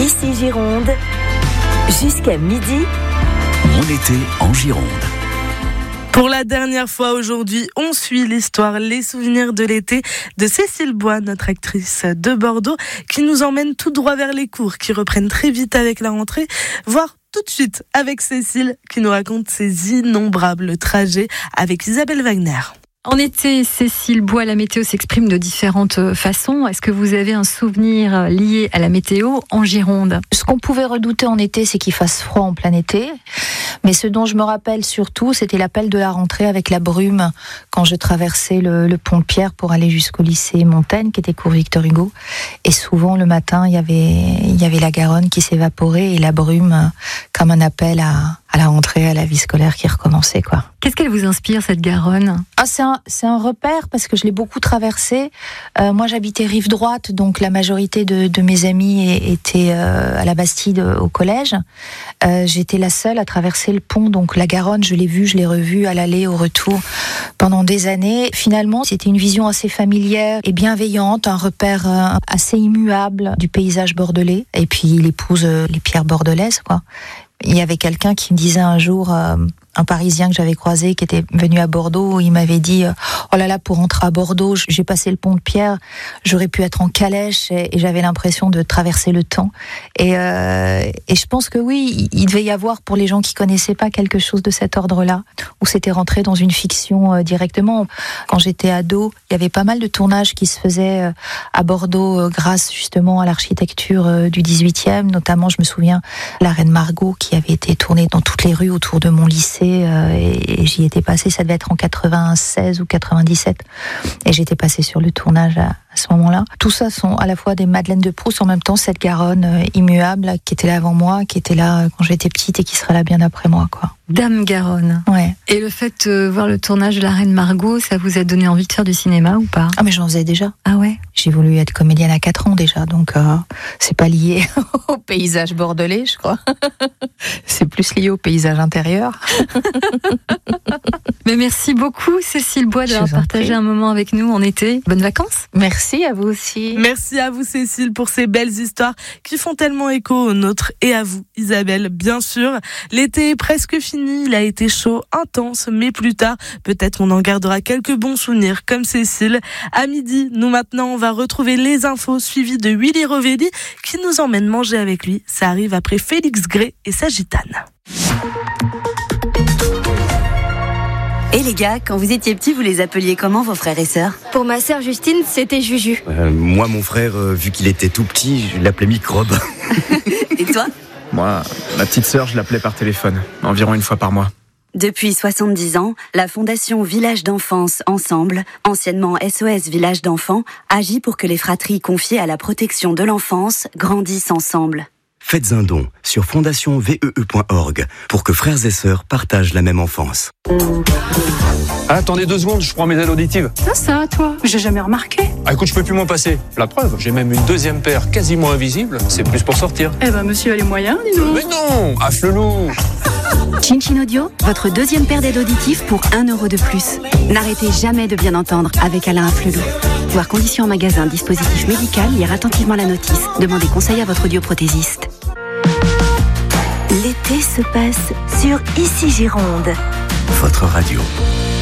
Ici Gironde, jusqu'à midi. Mon été en Gironde. Pour la dernière fois aujourd'hui, on suit l'histoire, les souvenirs de l'été de Cécile Bois, notre actrice de Bordeaux, qui nous emmène tout droit vers les cours, qui reprennent très vite avec la rentrée, voire tout de suite avec Cécile, qui nous raconte ses innombrables trajets avec Isabelle Wagner. En été, Cécile Bois, la météo s'exprime de différentes façons. Est-ce que vous avez un souvenir lié à la météo en Gironde ? Ce qu'on pouvait redouter en été, c'est qu'il fasse froid en plein été. Mais ce dont je me rappelle surtout, c'était l'appel de la rentrée avec la brume quand je traversais le pont de Pierre pour aller jusqu'au lycée Montaigne, qui était cours Victor Hugo. Et souvent, le matin, il y avait la Garonne qui s'évaporait et la brume comme un appel à la rentrée, à la vie scolaire qui recommençait, quoi. Qu'est-ce qu'elle vous inspire, cette Garonne ? C'est un repère parce que je l'ai beaucoup traversée. Moi, j'habitais rive droite, donc la majorité de mes amis étaient à la Bastide au collège. J'étais la seule à traverser le pont, donc la Garonne, je l'ai vue, je l'ai revue à l'aller, au retour pendant des années. Finalement, c'était une vision assez familière et bienveillante, un repère assez immuable du paysage bordelais. Et puis, il épouse les pierres bordelaises, quoi. Il y avait quelqu'un qui me disait un jour, un Parisien que j'avais croisé, qui était venu à Bordeaux, il m'avait dit « Oh là là, pour rentrer à Bordeaux, j'ai passé le pont de Pierre, j'aurais pu être en calèche et j'avais l'impression de traverser le temps. » Et je pense que oui, il devait y avoir, pour les gens qui connaissaient pas, quelque chose de cet ordre-là, où c'était rentré dans une fiction directement. Quand j'étais ado, il y avait pas mal de tournages qui se faisaient à Bordeaux grâce justement à l'architecture du 18e. Notamment, je me souviens, La Reine Margot, qui avait été tournée dans toutes les rues autour de mon lycée. Et j'y étais passée, ça devait être en 96 ou 97, et j'étais passée sur le tournage à ce moment-là. Tout ça sont à la fois des Madeleines de Proust, en même temps cette Garonne immuable qui était là avant moi, qui était là quand j'étais petite et qui sera là bien après moi, quoi. Dame Garonne. Ouais. Et le fait de voir le tournage de La Reine Margot, ça vous a donné envie de faire du cinéma ou pas ? Ah mais j'en faisais déjà. Ah ouais ? J'ai voulu être comédienne à 4 ans déjà, donc c'est pas lié au paysage bordelais, je crois. C'est plus lié au paysage intérieur. Mais merci beaucoup Cécile Bois d'avoir partagé un moment avec nous en été. Bonnes vacances. Merci à vous aussi. Merci à vous Cécile pour ces belles histoires qui font tellement écho aux nôtres, et à vous Isabelle, bien sûr. L'été est presque fini, il a été chaud, intense, mais plus tard, peut-être on en gardera quelques bons souvenirs comme Cécile. À midi, nous maintenant on va retrouver les infos suivies de Willy Rovelli qui nous emmène manger avec lui. Ça arrive après Félix Gray et sa gitane. Et les gars, quand vous étiez petits, vous les appeliez comment, vos frères et sœurs ? Pour ma sœur Justine, c'était Juju. Moi, mon frère, vu qu'il était tout petit, je l'appelais Microbe. Et toi ? Moi, ma petite sœur, je l'appelais par téléphone, environ une fois par mois. Depuis 70 ans, la Fondation Village d'Enfance Ensemble, anciennement SOS Village d'Enfants, agit pour que les fratries confiées à la protection de l'enfance grandissent ensemble. Faites un don sur fondationvee.org pour que frères et sœurs partagent la même enfance. Attendez 2 secondes, je prends mes aides auditives. Ça, toi ? J'ai jamais remarqué. Ah écoute, je peux plus m'en passer. La preuve, j'ai même une deuxième paire quasiment invisible. C'est plus pour sortir. Eh ben, monsieur a les moyens, dis-nous. Mais non, afflelou. Chin Chin Audio, votre deuxième paire d'aides auditives pour 1 € de plus. N'arrêtez jamais de bien entendre avec Alain Afflelou. Voir conditions en magasin, dispositif médical, lire attentivement la notice. Demandez conseil à votre audioprothésiste. L'été se passe sur Ici Gironde. Votre radio.